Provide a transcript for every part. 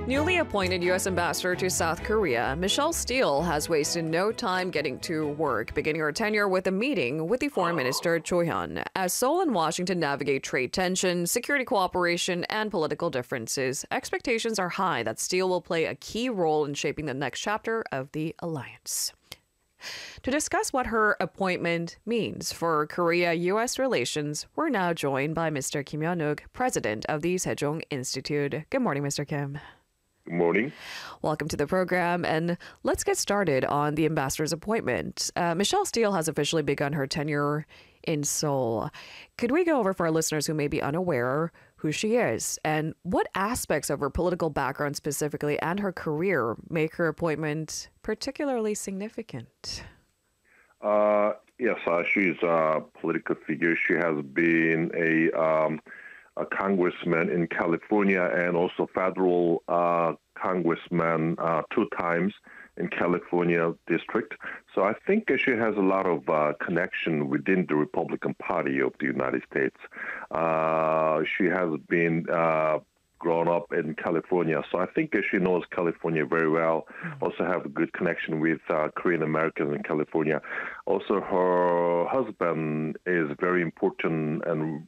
Newly appointed U.S. Ambassador to South Korea, Michelle Steele has wasted no time getting to work, beginning her tenure with a meeting with the Foreign Minister Cho Hyun. As Seoul and Washington navigate trade tensions, security cooperation, and political differences, expectations are high that Steele will play a key role in shaping the next chapter of the alliance. To discuss what her appointment means for Korea-U.S. relations, we're now joined by Mr. Kim Hyun-uk, president of the Sejong Institute. Good morning, Mr. Kim. Good morning. Welcome to the program, and let's get started on the ambassador's appointment. Michelle Steele has officially begun her tenure in Seoul. Could we go over for our listeners who may be unaware who she is and what aspects of her political background specifically and her career make her appointment particularly significant? Yes, she's a political figure. She has been a congressman in California and also federal congressman 2 times in California district. So I think she has a lot of connection within the Republican Party of the United States. She has been grown up in California, so I think she knows California very well. Also have a good connection with Korean Americans in California. Also, her husband is very important and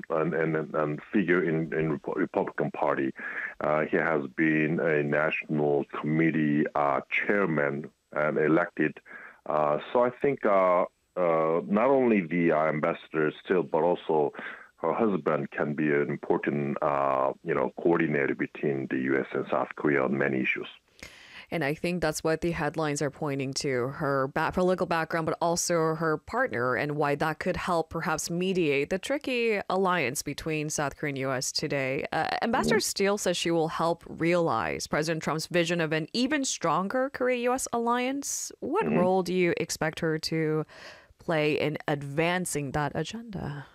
figure in Republican Party. He has been a national committee chairman and elected. So I think not only the ambassador still, but also her husband can be an important, coordinator between the U.S. and South Korea on many issues. And I think that's what the headlines are pointing to, her political background, but also her partner and why that could help perhaps mediate the tricky alliance between South Korea and U.S. today. Ambassador Steele says she will help realize President Trump's vision of an even stronger Korea-U.S. alliance. What role do you expect her to play in advancing that agenda?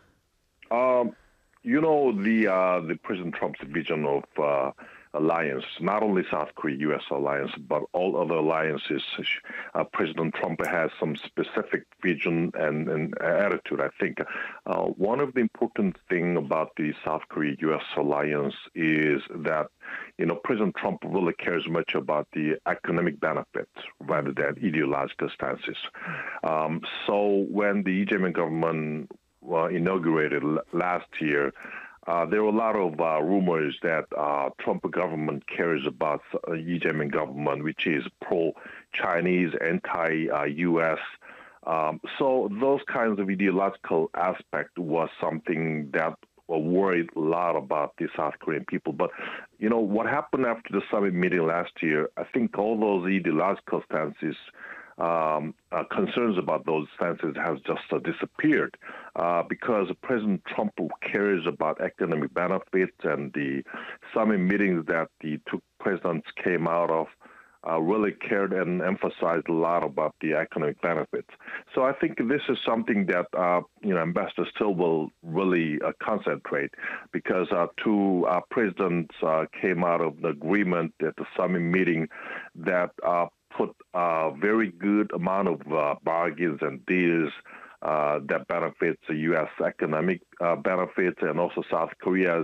The President Trump's vision of alliance, not only South Korea-U.S. alliance, but all other alliances. President Trump has some specific vision and attitude. I think one of the important thing about the South Korea-U.S. alliance is that, President Trump really cares much about the economic benefits rather than ideological stances. So when the Lee Jae-myung government inaugurated last year, there were a lot of rumors that Trump government cares about Lee Jae-myung government, which is pro-Chinese, anti-U.S. So those kinds of ideological aspect was something that worried a lot about the South Korean people. But, what happened after the summit meeting last year, I think all those ideological stances concerns about those stances has just disappeared because President Trump cares about economic benefits, and the summit meetings that the 2 presidents came out of really cared and emphasized a lot about the economic benefits. So I think this is something that Ambassador Steele will really concentrate, because 2 presidents came out of the agreement at the summit meeting that put a very good amount of bargains and deals that benefits the U.S. economic benefits and also South Korea's,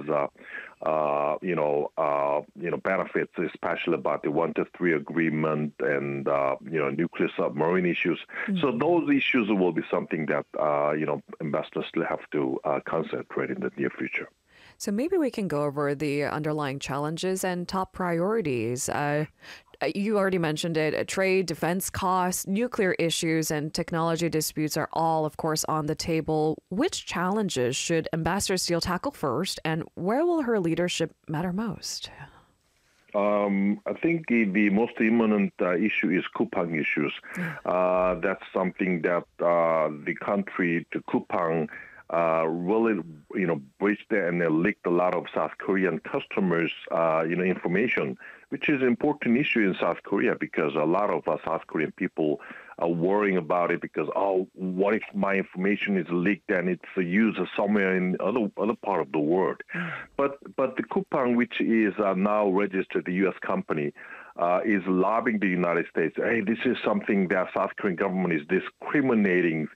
benefits, especially about the 1 to 3 agreement and, nuclear submarine issues. So those issues will be something that, investors still have to concentrate in the near future. So maybe we can go over the underlying challenges and top priorities. You already mentioned it. Trade, defense costs, nuclear issues, and technology disputes are all, of course, on the table. Which challenges should Ambassador Steele tackle first, and where will her leadership matter most? I think the most imminent issue is Kupang issues. That's something that the country, the Kupang, really, breached and leaked a lot of South Korean customers, information, which is an important issue in South Korea because a lot of South Korean people are worrying about it because, what if my information is leaked and it's used somewhere in other part of the world? But the Kupang, which is now registered, the U.S. company, is lobbying the United States. Hey, this is something that South Korean government is discriminating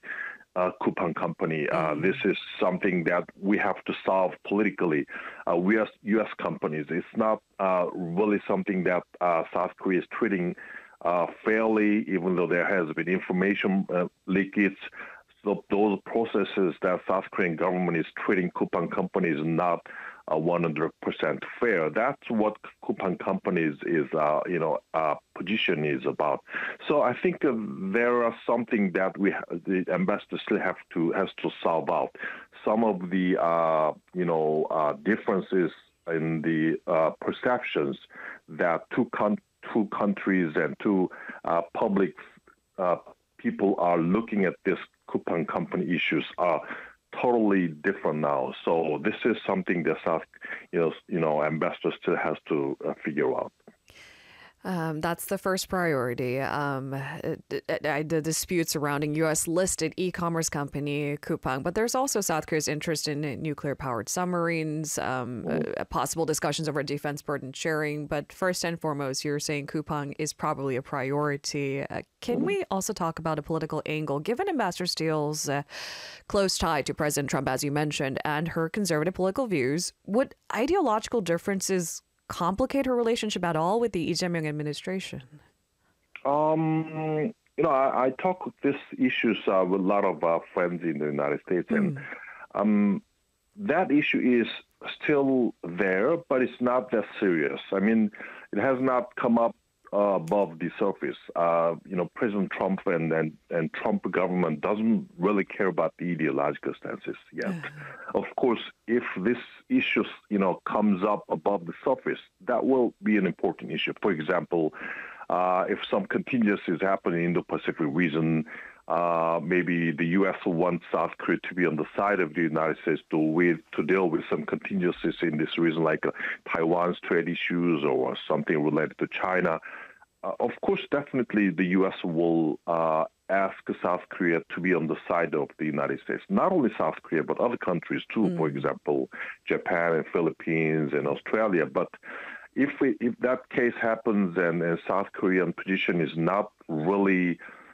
Coupang company. This is something that we have to solve politically. We as U.S. companies, it's not really something that South Korea is treating fairly, even though there has been information leakage. So those processes that South Korean government is treating Coupang companies not 100% fair. That's what Coupang companies is, position is about. So I think there are something that the ambassador still has to solve out. Some of the, differences in the perceptions that two countries and two public people are looking at this Coupang company issues are totally different now. So this is something that South, ambassador still has to figure out. That's the first priority. The dispute surrounding U.S.-listed e-commerce company Coupang, but there's also South Korea's interest in nuclear-powered submarines, possible discussions over defense burden sharing. But first and foremost, you're saying Coupang is probably a priority. Can we also talk about a political angle? Given Ambassador Steele's close tie to President Trump, as you mentioned, and her conservative political views, would ideological differences complicate her relationship at all with the Lee Jae-myung administration? I talk with these issues with a lot of friends in the United States, and that issue is still there, but it's not that serious. I mean, it has not come up above the surface. President Trump and Trump government doesn't really care about the ideological stances yet. Of course, if this issue, comes up above the surface, that will be an important issue. For example, if some contingencies happen in the Pacific region, maybe the U.S. wants South Korea to be on the side of the United States to deal with some contingencies in this region, like Taiwan's trade issues or something related to China. Of course, definitely the U.S. will ask South Korea to be on the side of the United States. Not only South Korea, but other countries too, for example, Japan and Philippines and Australia. But if that case happens and South Korean position is not really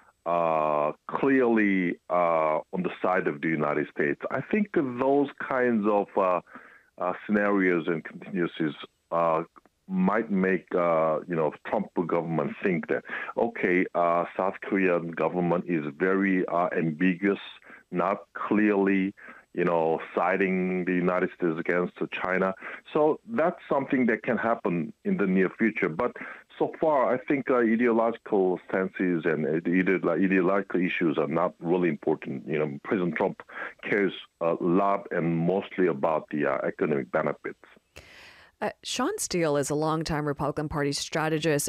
clearly on the side of the United States, I think those kinds of scenarios and contingencies might make Trump government think that, okay, South Korean government is very ambiguous, not clearly siding the United States against China. So that's something that can happen in the near future. But so far, I think ideological stances and ideological issues are not really important. President Trump cares a lot and mostly about the economic benefits. Shawn Steele is a longtime Republican Party strategist.